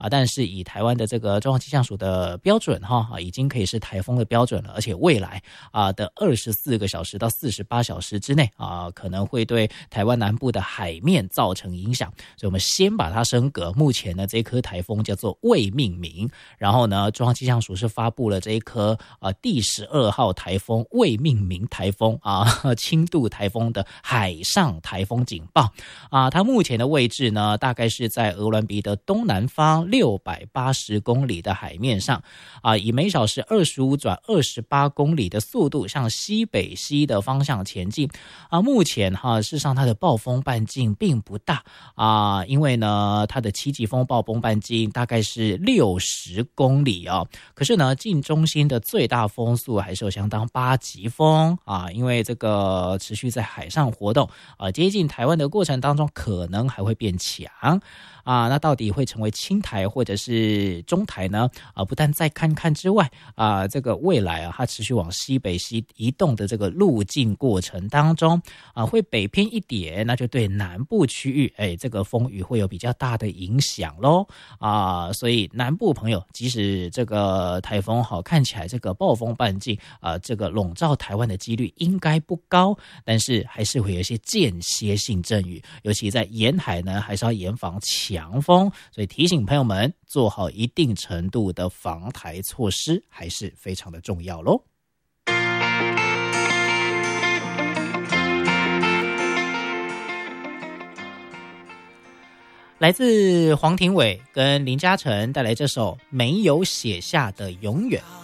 但是以台湾的这个中央气象署的标准已经可以是台风的标准了，而且未来的24个小时到48小时之内可能会对台湾南部的海面造成影响，所以我们先把它升格。目前呢，这颗台风叫做未命名，然后呢，中央气象署是发布了这一颗第12号台风未命名台风轻度台风的海上台风警报它目前的位置呢，大概是在鹅銮鼻的东南方680公里的海面上以每小时25转28公里的速度向西北西的方向前进目前事实上它的暴风半径并不大因为呢它的7级风暴风半径大概是60公里可是呢近中心的最大风速还是有相当8级风因为这个持续在海上活动接近台湾的过程当中可能还会变强那到底会成为轻台或者是中台呢不但再看看之外这个未来它持续往西北西移动的这个路径过程当中会北偏一点，那就对南部区域这个风雨会有比较大的影响咯所以南部朋友即使这个台风看起来这个暴风半径这个笼罩台湾的几率应该不高，但是还是会有一些间歇性阵雨，尤其在沿海呢还是要严防强风，所以提醒朋友们做好一定程度的防台措施还是非常的重要咯。来自黄庭伟跟林嘉诚带来这首没有写下的永远。